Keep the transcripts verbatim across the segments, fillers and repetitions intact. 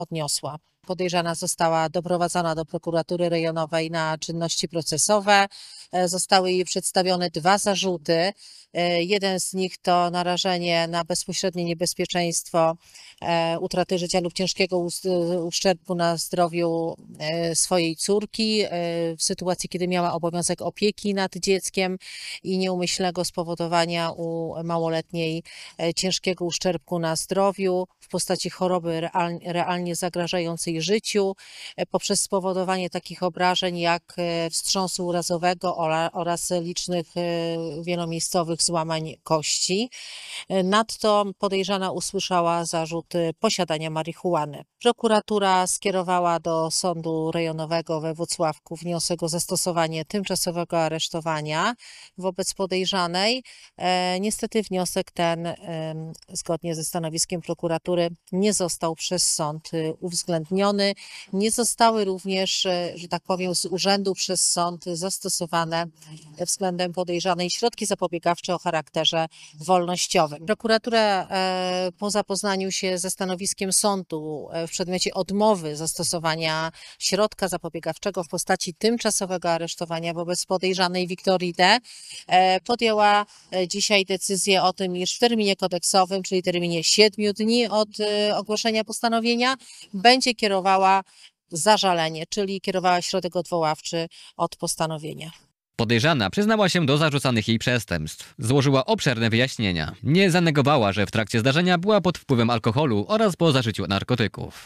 odniosła. Podejrzana została doprowadzona do prokuratury rejonowej na czynności procesowe. Zostały jej przedstawione dwa zarzuty. Jeden z nich to narażenie na bezpośrednie niebezpieczeństwo utraty życia lub ciężkiego uszczerbku na zdrowiu swojej córki w sytuacji, kiedy miała obowiązek opieki nad dzieckiem i nieumyślnego spowodowania u małoletniej ciężkiego uszczerbku na zdrowiu w postaci choroby realnie zagrażającej życiu poprzez spowodowanie takich obrażeń jak wstrząsu urazowego oraz licznych wielomiejscowych złamań kości. Nadto podejrzana usłyszała zarzut posiadania marihuany. Prokuratura skierowała do Sądu Rejonowego we Włocławku wniosek o zastosowanie tymczasowego aresztowania wobec podejrzanej. Niestety wniosek ten, zgodnie ze stanowiskiem prokuratury, nie został przez sąd uwzględniony. Nie zostały również, że tak powiem, z urzędu przez sąd zastosowane względem podejrzanej środki zapobiegawcze o charakterze wolnościowym. Prokuratura po zapoznaniu się ze stanowiskiem sądu w przedmiocie odmowy zastosowania środka zapobiegawczego w postaci tymczasowego aresztowania wobec podejrzanej Wiktorii D. podjęła dzisiaj decyzję o tym, iż w terminie kodeksowym, czyli terminie siedmiu dni od ogłoszenia postanowienia, będzie kierowała zażalenie, czyli kierowała środek odwoławczy od postanowienia. Podejrzana przyznała się do zarzucanych jej przestępstw. Złożyła obszerne wyjaśnienia. Nie zanegowała, że w trakcie zdarzenia była pod wpływem alkoholu oraz po zażyciu narkotyków.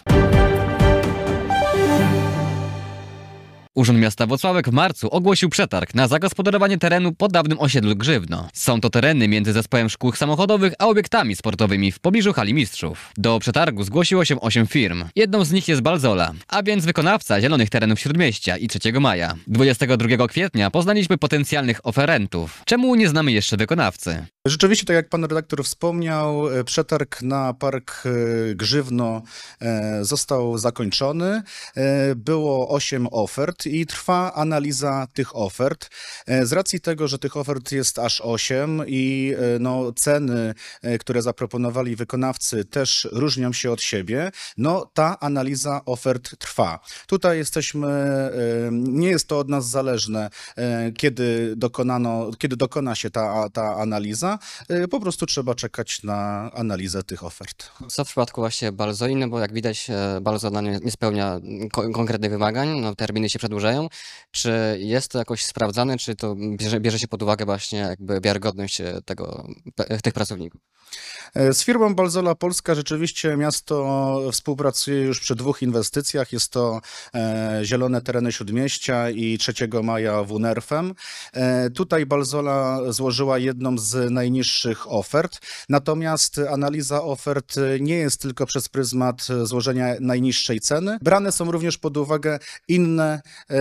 Urząd Miasta Włocławek w marcu ogłosił przetarg na zagospodarowanie terenu po dawnym osiedlu Grzywno. Są to tereny między zespołem szkół samochodowych a obiektami sportowymi w pobliżu hali mistrzów. Do przetargu zgłosiło się osiem firm. Jedną z nich jest Balzola, a więc wykonawca Zielonych Terenów Śródmieścia i trzeciego maja. dwudziestego drugiego kwietnia poznaliśmy potencjalnych oferentów. Czemu nie znamy jeszcze wykonawcy? Rzeczywiście, tak jak pan redaktor wspomniał, przetarg na park Grzywno został zakończony. Było osiem ofert i trwa analiza tych ofert. Z racji tego, że tych ofert jest aż osiem i no, ceny, które zaproponowali wykonawcy, też różnią się od siebie, no ta analiza ofert trwa. Tutaj jesteśmy, nie jest to od nas zależne, kiedy dokonano, kiedy dokona się ta, ta analiza. Po prostu trzeba czekać na analizę tych ofert. Co w przypadku właśnie Balzoli, no bo jak widać Balzola nie, nie spełnia ko konkretnych wymagań, no terminy się przedłużają. Czy jest to jakoś sprawdzane, czy to bierze, bierze się pod uwagę właśnie jakby wiarygodność tego, tych pracowników? Z firmą Balzola Polska rzeczywiście miasto współpracuje już przy dwóch inwestycjach. Jest to Zielone Tereny Śródmieścia i trzeciego maja W N E R F-em. Tutaj Balzola złożyła jedną z najniższych ofert, natomiast analiza ofert nie jest tylko przez pryzmat złożenia najniższej ceny. Brane są również pod uwagę inne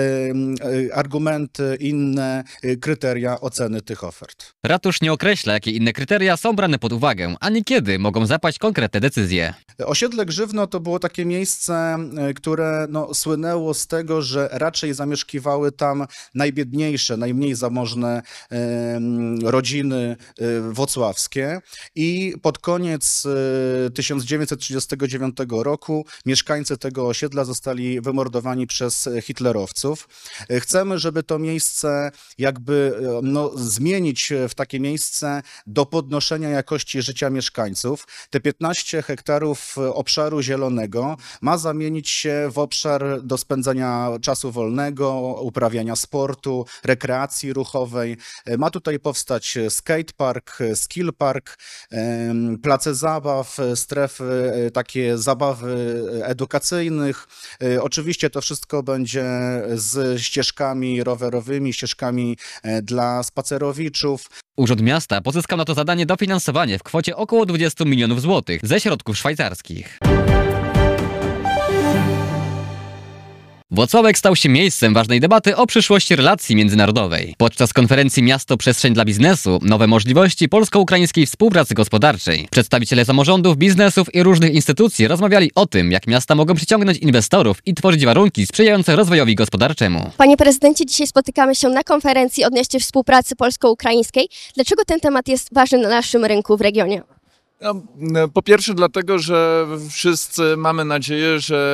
argumenty, inne kryteria oceny tych ofert. Ratusz nie określa, jakie inne kryteria są brane pod uwagę, ani kiedy mogą zapaść konkretne decyzje. Osiedle Grzywno to było takie miejsce, które no, słynęło z tego, że raczej zamieszkiwały tam najbiedniejsze, najmniej zamożne e, rodziny e, włocławskie i pod koniec e, tysiąc dziewięćset trzydziestego dziewiątego roku mieszkańcy tego osiedla zostali wymordowani przez hitlerowców. E, chcemy, żeby to miejsce jakby no, zmienić w takie miejsce do podnoszenia jakości życia mieszkańców. Te piętnaście hektarów obszaru zielonego ma zamienić się w obszar do spędzania czasu wolnego, uprawiania sportu, rekreacji ruchowej. Ma tutaj powstać skatepark, skillpark, place zabaw, strefy takie zabawy edukacyjnych. Oczywiście to wszystko będzie z ścieżkami rowerowymi, ścieżkami dla spacerowiczów. Urząd Miasta pozyskał na to zadanie dofinansowanie w kwocie około dwudziestu milionów złotych ze środków szwajcarskich. Włocławek stał się miejscem ważnej debaty o przyszłości relacji międzynarodowej. Podczas konferencji Miasto Przestrzeń dla Biznesu – Nowe możliwości polsko-ukraińskiej współpracy gospodarczej przedstawiciele samorządów, biznesów i różnych instytucji rozmawiali o tym, jak miasta mogą przyciągnąć inwestorów i tworzyć warunki sprzyjające rozwojowi gospodarczemu. Panie prezydencie, dzisiaj spotykamy się na konferencji odnośnie współpracy polsko-ukraińskiej. Dlaczego ten temat jest ważny na naszym rynku w regionie? No, po pierwsze dlatego, że wszyscy mamy nadzieję, że